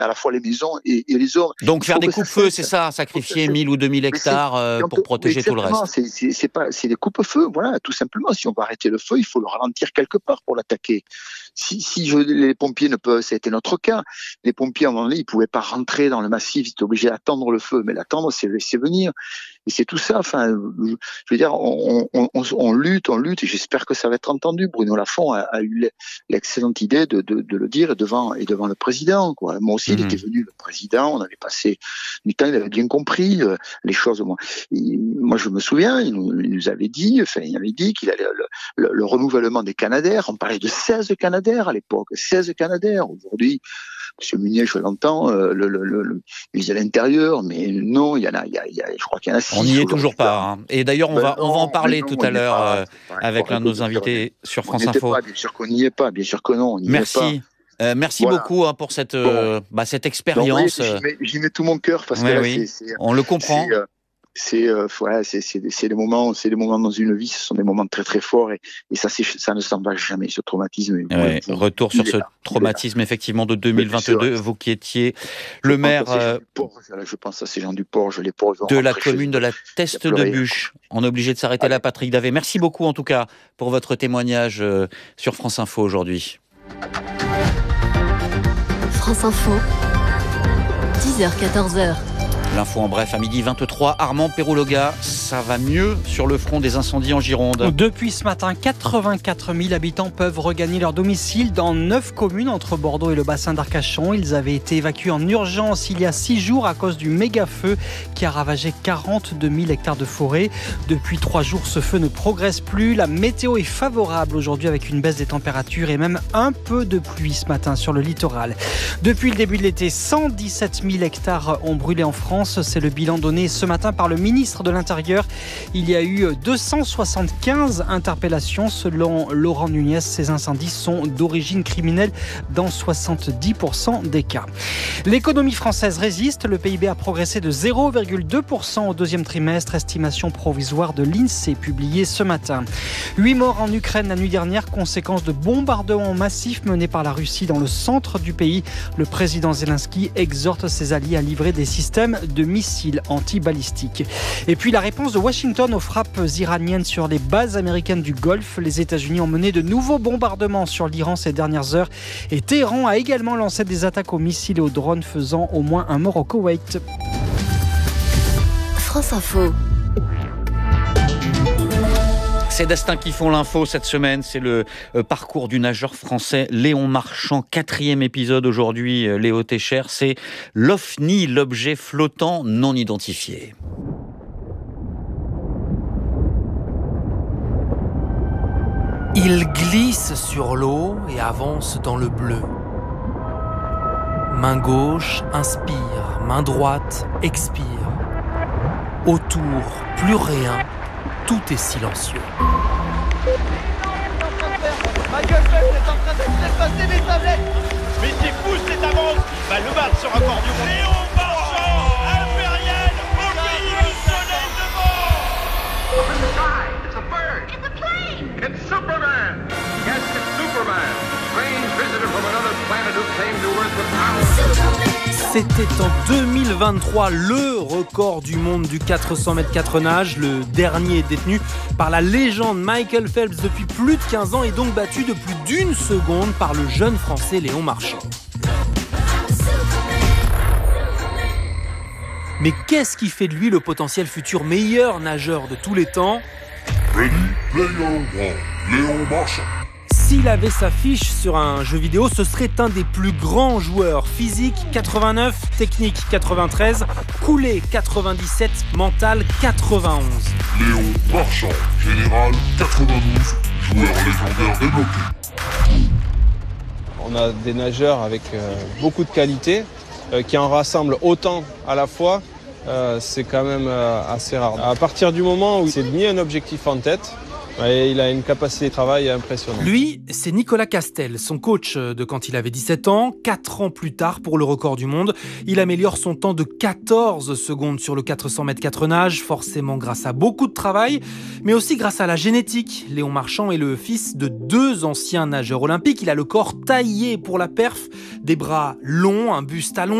à la fois les maisons et les hommes. Donc faire des coupe-feux, c'est ça, sacrifier 1000 ou 2000 hectares pour protéger tout le reste. C'est des coupe-feux, voilà, tout simplement. Si on veut arrêter le feu, il faut le ralentir quelque part pour l'attaquer. Les pompiers ne peuvent, ça a été notre cas. Les pompiers, à un moment donné, ils pouvaient pas rentrer dans le massif, ils étaient obligés d'attendre le feu. Mais l'attendre, c'est le laisser venir. Et c'est tout ça. Enfin, je veux dire, on lutte, et j'espère que ça va être entendu. Bruno Lafont a eu l'excellente idée de le dire devant le président, quoi. Moi aussi, il était venu, le président, on avait passé du temps, il avait bien compris les choses. Moi, je me souviens, il nous avait dit, qu'il allait le renouvellement des Canadair. On parlait de 16 Canadair à l'époque, 16 Canadair. Aujourd'hui, M. Munier, je l'entends, il est à l'intérieur, mais non, il y en a, je crois qu'il y en a 6. On n'y est toujours pas. Hein. Et d'ailleurs, on va en parler tout à l'heure avec l'un de nos invités sur France Info. Bien sûr qu'on n'y est pas, bien sûr que non. Merci. Merci beaucoup pour cette expérience. J'y mets tout mon cœur parce que là, on le comprend. C'est des moments dans une vie, ce sont des moments très très forts et ça ne s'en va jamais, ce traumatisme. Retour sur ce traumatisme effectivement de 2022, vous qui étiez le maire je pense à ces gens du Porge, les pauvres de la commune de la Teste de Buch. On est obligé de s'arrêter là, Patrick Davé. Merci beaucoup en tout cas pour votre témoignage sur France Info aujourd'hui. France Info, 10h-14h. L'info en bref à 12h23. Armand Perrouloga, ça va mieux sur le front des incendies en Gironde. Depuis ce matin, 84 000 habitants peuvent regagner leur domicile dans 9 communes entre Bordeaux et le bassin d'Arcachon. Ils avaient été évacués en urgence il y a 6 jours à cause du méga-feu qui a ravagé 42 000 hectares de forêt. Depuis 3 jours, ce feu ne progresse plus. La météo est favorable aujourd'hui avec une baisse des températures et même un peu de pluie ce matin sur le littoral. Depuis le début de l'été, 117 000 hectares ont brûlé en France. C'est le bilan donné ce matin par le ministre de l'Intérieur. Il y a eu 275 interpellations. Selon Laurent Nunez, ces incendies sont d'origine criminelle dans 70% des cas. L'économie française résiste. Le PIB a progressé de 0,2% au deuxième trimestre. Estimation provisoire de l'INSEE publiée ce matin. 8 morts en Ukraine la nuit dernière, conséquence de bombardements massifs menés par la Russie dans le centre du pays. Le président Zelensky exhorte ses alliés à livrer des systèmes de missiles anti-balistiques. Et puis la réponse de Washington aux frappes iraniennes sur les bases américaines du Golfe. Les États-Unis ont mené de nouveaux bombardements sur l'Iran ces dernières heures. Et Téhéran a également lancé des attaques aux missiles et aux drones, faisant au moins un mort au Koweït. France Info. Ces destins qui font l'info cette semaine, c'est le parcours du nageur français Léon Marchand. 4e épisode aujourd'hui, Léo Técher, c'est l'OVNI, l'objet flottant non identifié. Il glisse sur l'eau et avance dans le bleu. Main gauche, inspire, main droite, expire. Autour, plus rien. Tout est silencieux. Michael Phelps est en train de dépasser les tablettes. Mais c'est fou cette avance. Le battre sur record du monde. Léon Marchand, impérial, au pays du soleil de mort. Up in the sky, it's a bird. It's a plane. It's Superman. Yes, it's Superman. Strange visitor from another planet who came to Earth with power. C'était en 2023 le record du monde du 400 mètres 4 nages. Le dernier détenu par la légende Michael Phelps depuis plus de 15 ans et donc battu de plus d'1 seconde par le jeune français Léon Marchand. Mais qu'est-ce qui fait de lui le potentiel futur meilleur nageur de tous les temps ? Ready, player one, Léon Marchand. S'il avait sa fiche sur un jeu vidéo, ce serait un des plus grands joueurs. Physique 89, technique 93, coulée 97, mental 91. Léon Marchand, général 92, joueur légendaire débloqué. On a des nageurs avec beaucoup de qualité qui en rassemblent autant à la fois. C'est quand même assez rare. À partir du moment où il s'est mis un objectif en tête, Et il a une capacité de travail impressionnante. Lui, c'est Nicolas Castel, son coach de quand il avait 17 ans. 4 ans plus tard, pour le record du monde, il améliore son temps de 14 secondes sur le 400 mètres 4 nages, forcément grâce à beaucoup de travail, mais aussi grâce à la génétique. Léon Marchand est le fils de 2 anciens nageurs olympiques. Il a le corps taillé pour la perf, des bras longs, un buste allongé,